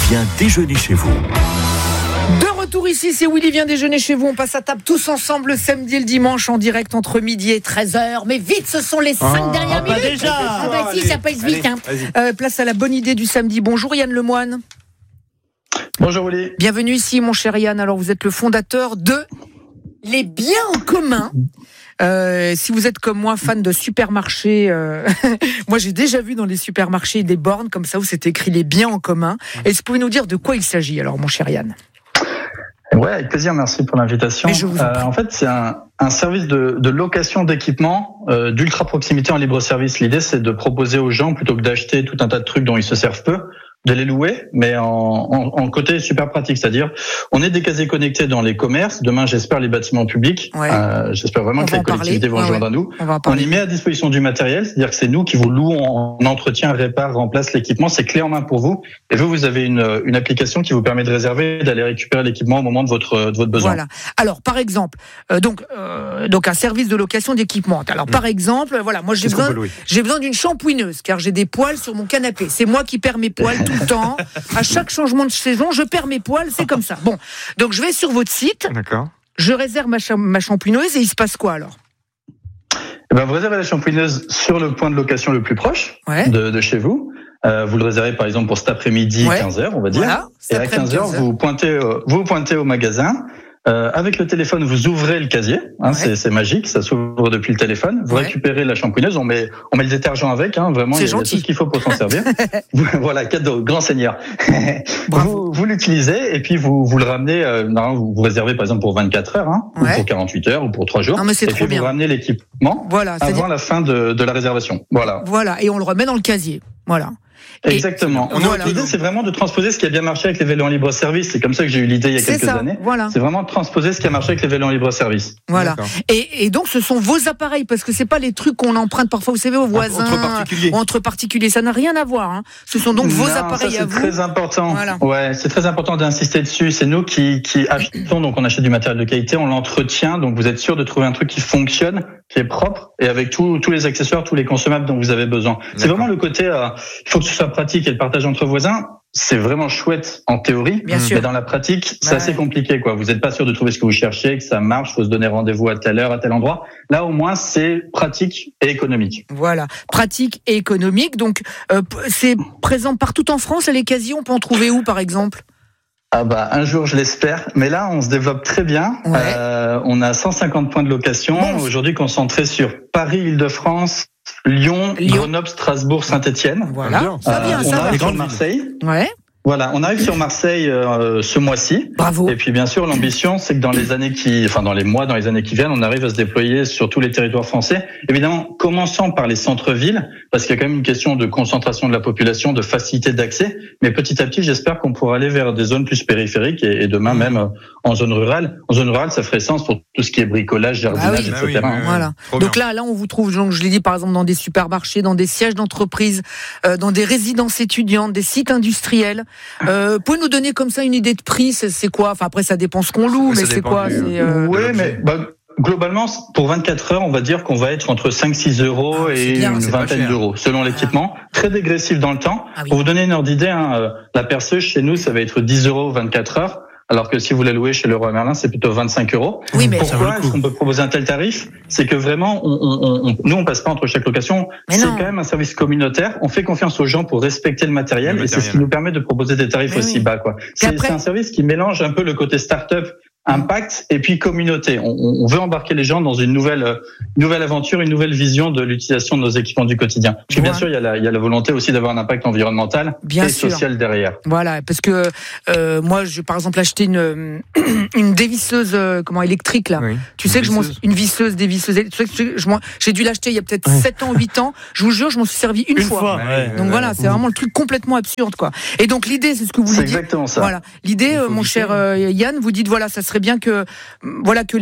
vient déjeuner chez vous. De retour ici, c'est Willy vient déjeuner chez vous. On passe à table tous ensemble le samedi et le dimanche en direct entre midi et 13h. Mais vite, ce sont les 5 dernières minutes. Déjà. Si, ça passe vite. Place à la bonne idée du samedi. Bonjour Yann Lemoine. Bonjour Willy. Bienvenue ici mon cher Yann. Alors vous êtes le fondateur de Les Biens en commun. Si vous êtes comme moi fan de supermarchés, moi j'ai déjà vu dans les supermarchés des bornes comme ça où c'est écrit les biens en commun. Est-ce que vous pouvez nous dire de quoi il s'agit alors mon cher Yann? Ouais, avec plaisir, merci pour l'invitation. En fait, c'est un service de location d'équipement d'ultra proximité en libre service. L'idée, c'est de proposer aux gens, plutôt que d'acheter tout un tas de trucs dont ils se servent peu, de les louer, mais en côté super pratique, c'est-à-dire on est des casiers connectés dans les commerces. Demain, j'espère les bâtiments publics. Ouais. J'espère vraiment que les collectivités vont rejoindre à nous. On y met à disposition du matériel, c'est-à-dire que c'est nous qui vous louons en entretien, répare, remplace l'équipement. C'est clé en main pour vous. Et vous avez une application qui vous permet de réserver, d'aller récupérer l'équipement au moment de votre besoin. Voilà. Alors, par exemple, donc un service de location d'équipement. Alors, par exemple, voilà, moi j'ai besoin d'une shampouineuse car j'ai des poils sur mon canapé. C'est moi qui perds mes poils tout le temps. À chaque changement de saison, je perds mes poils, c'est comme ça. Bon, donc je vais sur votre site. D'accord. Je réserve ma shampouineuse et il se passe quoi alors? Vous réservez la shampouineuse sur le point de location le plus proche de chez vous. Vous le réservez par exemple pour cet après-midi 15h, on va dire. Voilà, et à 15h, vous pointez au magasin. Avec le téléphone, vous ouvrez le casier. C'est magique, ça s'ouvre depuis le téléphone. Vous récupérez la shampouineuse, on met le détergent avec. Vraiment, il y a tout ce qu'il faut pour s'en servir. Voilà, cadeau, grand seigneur. Vous l'utilisez et puis vous le ramenez. Vous réservez par exemple pour 24 heures, ou pour 48 heures, ou pour 3 jours. Non, mais c'est trop bien. Vous ramenez l'équipement avant la fin de la réservation. Voilà, et on le remet dans le casier. Voilà. Exactement. L'idée, c'est vraiment de transposer ce qui a bien marché avec les vélos en libre service. C'est comme ça que j'ai eu l'idée il y a quelques années. Voilà. C'est vraiment de transposer ce qui a marché avec les vélos en libre service. Voilà. Et donc, ce sont vos appareils, parce que c'est pas les trucs qu'on emprunte parfois, vous savez, aux voisins, entre particuliers. Ça n'a rien à voir. Ce sont donc vos appareils à vous. C'est très important. Voilà. Ouais, c'est très important d'insister dessus. C'est nous qui achetons, donc on achète du matériel de qualité, on l'entretient. Donc vous êtes sûr de trouver un truc qui fonctionne, qui est propre et avec tous les accessoires, tous les consommables dont vous avez besoin. C'est vraiment le côté, il faut que ce soit pratique et le partage entre voisins. C'est vraiment chouette en théorie, mais dans la pratique, c'est assez compliqué, quoi. Vous n'êtes pas sûr de trouver ce que vous cherchez, que ça marche, faut se donner rendez-vous à telle heure, à tel endroit. Là, au moins, c'est pratique et économique. Voilà, pratique et économique. Donc, c'est présent partout en France. Les casiers, on peut en trouver où, par exemple? Un jour, je l'espère. Mais là, on se développe très bien. On a 150 points de location. Aujourd'hui, concentrés sur Paris, Île-de-France, Lyon, Grenoble, Strasbourg, Saint-Étienne. Voilà. Ça vient, on arrive sur Marseille. Voilà, on arrive sur Marseille ce mois-ci. Bravo. Et puis bien sûr, l'ambition, c'est que dans les années dans les années qui viennent, on arrive à se déployer sur tous les territoires français. Évidemment, commençant par les centres-villes, parce qu'il y a quand même une question de concentration de la population, de facilité d'accès. Mais petit à petit, j'espère qu'on pourra aller vers des zones plus périphériques et demain même en zone rurale. En zone rurale, ça ferait sens pour tout ce qui est bricolage, jardinage, etc. Voilà. Donc là, on vous trouve, je l'ai dit par exemple, dans des supermarchés, dans des sièges d'entreprise, dans des résidences étudiantes, des sites industriels. Pouvez nous donner comme ça une idée de prix? C'est quoi? Enfin après ça dépend ce qu'on loue, mais c'est quoi? Globalement, pour 24 heures, on va dire qu'on va être entre 5-6 euros et une vingtaine d'euros, selon l'équipement. Très dégressif dans le temps. Pour vous donner une ordre d'idée, la perceuse chez nous, ça va être 10 euros 24 heures. Alors que si vous la louez chez Leroy Merlin, c'est plutôt 25 euros. Oui, mais pourquoi est-ce qu'on peut proposer un tel tarif? C'est que vraiment, nous, on passe pas entre chaque location. C'est quand même un service communautaire. On fait confiance aux gens pour respecter le matériel et c'est ce qui nous permet de proposer des tarifs aussi bas, quoi. C'est un service qui mélange un peu le côté start-up, impact et puis communauté. On veut embarquer les gens dans une nouvelle aventure, une nouvelle vision de l'utilisation de nos équipements du quotidien. Parce que bien sûr, il y a la volonté aussi d'avoir un impact environnemental et social derrière. Voilà, parce que moi, j'ai par exemple acheté une dévisseuse électrique là. Oui, tu sais que une visseuse, dévisseuse. J'ai dû l'acheter il y a peut-être 7 ans, 8 ans. Je vous jure, je m'en suis servi une fois. Donc voilà, c'est vraiment le truc complètement absurde, quoi. Et donc l'idée, c'est ce que vous dites. C'est exactement ça. Voilà, l'idée, mon cher Yann, vous dites voilà, ça serait bien que les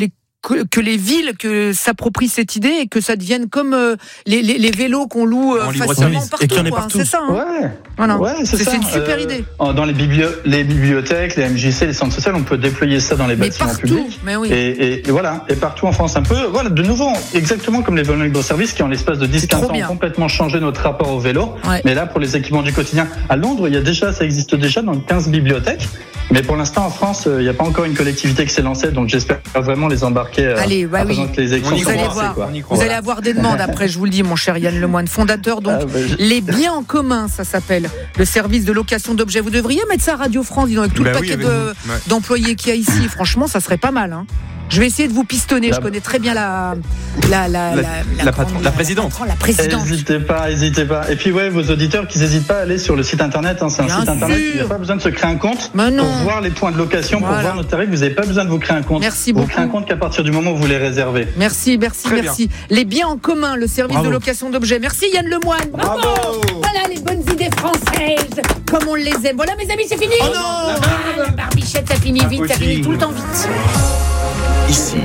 que les villes s'approprient cette idée et que ça devienne comme les vélos qu'on loue facilement partout. Et qu'il y en ait partout. C'est ça. C'est une super idée. Dans les bibliothèques, les MJC, les centres sociaux, on peut déployer ça dans les bâtiments publics. Mais oui. Et voilà, et partout en France un peu. Voilà, de nouveau, exactement comme les vélos libre-service qui en l'espace de 10-15 ans ont complètement changé notre rapport au vélo. Ouais. Mais là, pour les équipements du quotidien, à Londres, ça existe déjà dans 15 bibliothèques. Mais pour l'instant, en France, il n'y a pas encore une collectivité qui s'est lancée, donc j'espère vraiment les embarquer. Allez, que les élections vous allez voir. Vous allez avoir des demandes après, je vous le dis, mon cher Yann Lemoine, fondateur donc les biens en commun, ça s'appelle le service de location d'objets. Vous devriez mettre ça à Radio France, disons, avec tout le paquet d'employés qu'il y a ici. Franchement, ça serait pas mal. Hein. Je vais essayer de vous pistonner. Je connais très bien la présidente. La présidente. N'hésitez pas. Et puis vos auditeurs qui n'hésitent pas à aller sur le site internet. C'est un site internet. Il n'y a pas besoin de se créer un compte pour voir les points de location, pour voir nos tarifs. Vous n'avez pas besoin de vous créer un compte. Merci beaucoup. Vous créez un compte qu'à partir du moment où vous les réservez. Merci. Les biens en commun, le service de location d'objets. Merci Yann Lemoine. Bravo. Voilà les bonnes idées françaises, comme on les aime. Voilà mes amis, c'est fini. Oh non, la barbichette, ça finit vite, ça finit tout le temps vite. Ici,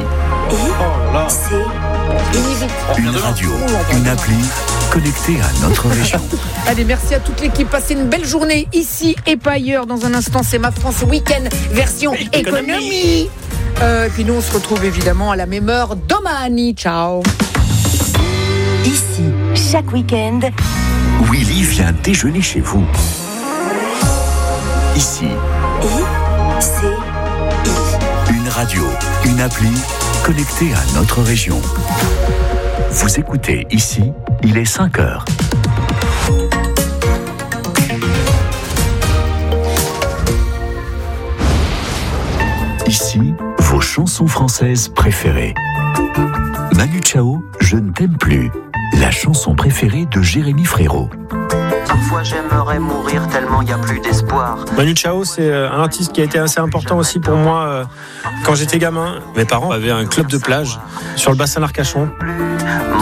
une radio, une appli connectée à notre région. Allez, merci à toute l'équipe. Passez une belle journée ici et pas ailleurs. Dans un instant, c'est Ma France Week-end version économie. Et puis nous, on se retrouve évidemment à la même heure domani. Ciao. Ici, chaque week-end, Willy vient déjeuner chez vous. Ici, une radio, une appli connectée à notre région. Vous écoutez Ici, il est 5h. Ici, vos chansons françaises préférées. Manu Chao, Je ne t'aime plus. La chanson préférée de Jérémy Frérot. Parfois j'aimerais mourir tellement il n'y a plus d'espoir. Manu Chao, c'est un artiste qui a été assez important aussi pour moi quand j'étais gamin. Mes parents avaient un club de plage sur le bassin d'Arcachon.